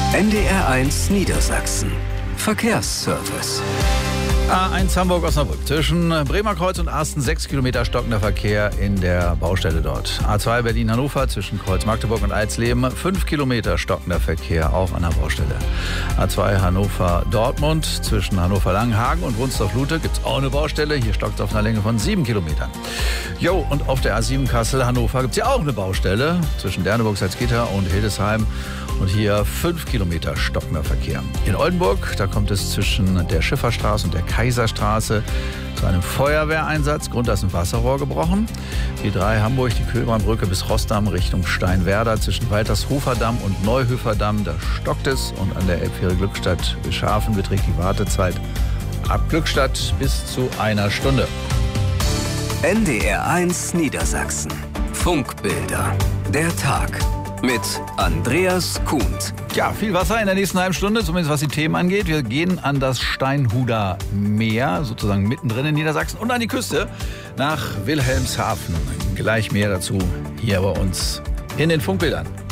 NDR1 Niedersachsen. Verkehrsservice. A1 Hamburg-Osnabrück. Zwischen Bremer Kreuz und Arsten 6 Kilometer stockender Verkehr in der Baustelle dort. A2 Berlin-Hannover zwischen Kreuz-Magdeburg und Alsleben 5 Kilometer stockender Verkehr auch an der Baustelle. A2 Hannover-Dortmund zwischen Hannover-Langenhagen und Wunsdorf-Lute gibt es auch eine Baustelle. Hier stockt es auf einer Länge von 7 Kilometern. Jo, und auf der A7 Kassel-Hannover gibt es ja auch eine Baustelle zwischen Derneburg-Salzgitter und Hildesheim. Und hier 5 Kilometer stockender Verkehr. In Oldenburg, da kommt es zwischen der Schifferstraße und der Kaiserstraße zu einem Feuerwehreinsatz. Grund, da ist ein Wasserrohr gebrochen. Die 3 Hamburg, die Köhlbrandbrücke bis Rossdamm Richtung Steinwerder. Zwischen Waltershoferddamm und Neuhöferdamm, da stockt es. Und an der Elbfähre Glückstadt-Schafen beträgt die Wartezeit ab Glückstadt bis zu 1 Stunde. NDR1 Niedersachsen. Funkbilder. Der Tag. Mit Andreas Kuhnt. Ja, viel Wasser in der nächsten halben Stunde, zumindest was die Themen angeht. Wir gehen an das Steinhuder Meer, sozusagen mittendrin in Niedersachsen, und an die Küste nach Wilhelmshaven. Gleich mehr dazu hier bei uns in den Funkbildern.